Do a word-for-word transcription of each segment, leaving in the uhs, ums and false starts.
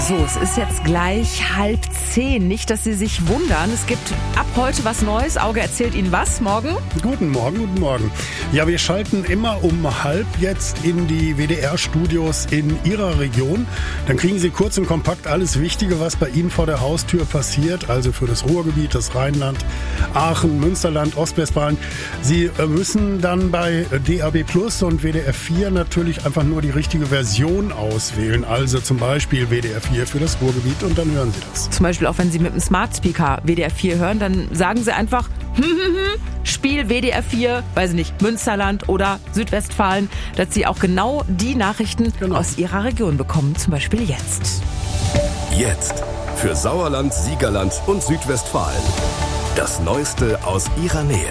So, es ist jetzt gleich halb zehn. Nicht, dass Sie sich wundern. Es gibt ab heute was Neues. Auge erzählt Ihnen was morgen? Guten Morgen, guten Morgen. Ja, wir schalten immer um halb jetzt in die W D R-Studios in Ihrer Region. Dann kriegen Sie kurz und kompakt alles Wichtige, was bei Ihnen vor der Haustür passiert. Also für das Ruhrgebiet, das Rheinland, Aachen, Münsterland, Ostwestfalen. Sie müssen dann bei D A B Plus und W D R vier natürlich einfach nur die richtige Version auswählen. Also zum Beispiel W D R vier für das Ruhrgebiet und dann hören Sie das. Zum Beispiel auch wenn Sie mit dem Smart Speaker W D R vier hören, dann sagen Sie einfach hm, hm, hm, Spiel W D R vier, weiß ich nicht, Münsterland oder Südwestfalen, dass Sie auch genau die Nachrichten genau aus Ihrer Region bekommen, zum Beispiel jetzt. Jetzt für Sauerland, Siegerland und Südwestfalen. Das Neueste aus Ihrer Nähe.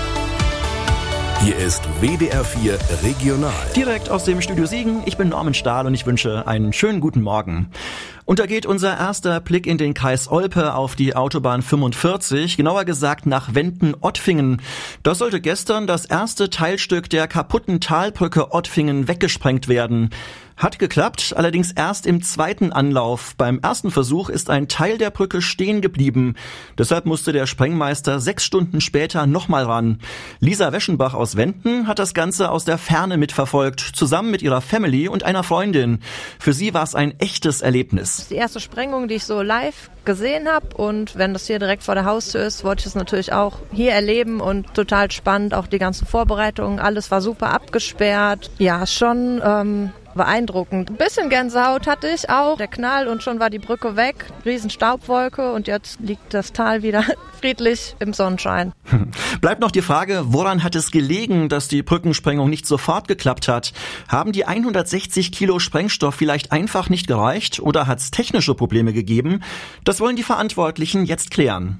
Hier ist W D R vier Regional. Direkt aus dem Studio Siegen, ich bin Norman Stahl und ich wünsche einen schönen guten Morgen. Und da geht unser erster Blick in den Kreis Olpe auf die Autobahn fünfundvierzig, genauer gesagt nach Wenden-Ottfingen. Da sollte gestern das erste Teilstück der kaputten Talbrücke Ottfingen weggesprengt werden. Hat geklappt, allerdings erst im zweiten Anlauf. Beim ersten Versuch ist ein Teil der Brücke stehen geblieben. Deshalb musste der Sprengmeister sechs Stunden später nochmal ran. Lisa Weschenbach aus Wenden hat das Ganze aus der Ferne mitverfolgt, zusammen mit ihrer Family und einer Freundin. Für sie war es ein echtes Erlebnis. Das ist die erste Sprengung, die ich so live gesehen habe, und wenn das hier direkt vor der Haustür ist, wollte ich es natürlich auch hier erleben und total spannend, auch die ganzen Vorbereitungen, alles war super abgesperrt. Ja, schon ähm, beeindruckend. Ein bisschen Gänsehaut hatte ich auch, der Knall, und schon war die Brücke weg, riesen Staubwolke und jetzt liegt das Tal wieder friedlich im Sonnenschein. Bleibt noch die Frage, woran hat es gelegen, dass die Brückensprengung nicht sofort geklappt hat? Haben die hundertsechzig Kilo Sprengstoff vielleicht einfach nicht gereicht oder hat es technische Probleme gegeben? Das wollen die Verantwortlichen jetzt klären.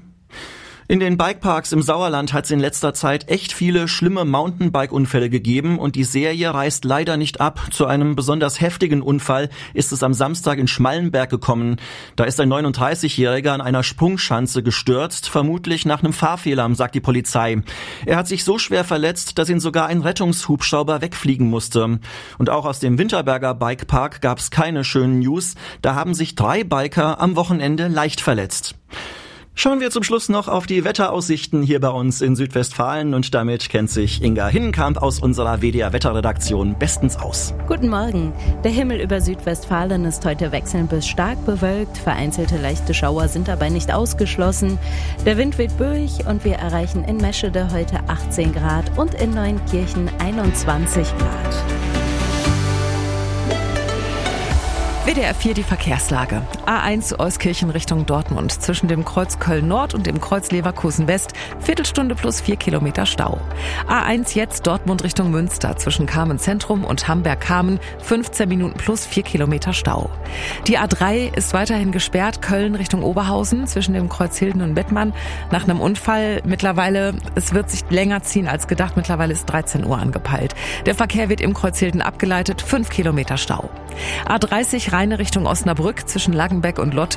In den Bikeparks im Sauerland hat es in letzter Zeit echt viele schlimme Mountainbike-Unfälle gegeben und die Serie reißt leider nicht ab. Zu einem besonders heftigen Unfall ist es am Samstag in Schmallenberg gekommen. Da ist ein neununddreißigjähriger an einer Sprungschanze gestürzt, vermutlich nach einem Fahrfehler, sagt die Polizei. Er hat sich so schwer verletzt, dass ihn sogar ein Rettungshubschrauber wegfliegen musste. Und auch aus dem Winterberger Bikepark gab es keine schönen News. Da haben sich drei Biker am Wochenende leicht verletzt. Schauen wir zum Schluss noch auf die Wetteraussichten hier bei uns in Südwestfalen und damit kennt sich Inga Hinnenkamp aus unserer W D R-Wetterredaktion bestens aus. Guten Morgen. Der Himmel über Südwestfalen ist heute wechselnd bis stark bewölkt. Vereinzelte leichte Schauer sind dabei nicht ausgeschlossen. Der Wind weht böig und wir erreichen in Meschede heute achtzehn Grad und in Neunkirchen einundzwanzig Grad. W D R vier die Verkehrslage. A eins Euskirchen Richtung Dortmund. Zwischen dem Kreuz Köln-Nord und dem Kreuz Leverkusen-West. Viertelstunde plus vier Kilometer Stau. A eins jetzt Dortmund Richtung Münster. Zwischen Kamen-Zentrum und Hamberg-Kamen. fünfzehn Minuten plus vier Kilometer Stau. Die A drei ist weiterhin gesperrt. Köln Richtung Oberhausen. Zwischen dem Kreuz Hilden und Bettmann. Nach einem Unfall mittlerweile, es wird sich länger ziehen als gedacht. Mittlerweile ist dreizehn Uhr angepeilt. Der Verkehr wird im Kreuz Hilden abgeleitet. fünf Kilometer Stau. A dreißig Rheine Richtung Osnabrück zwischen Langenbeck und Lotte.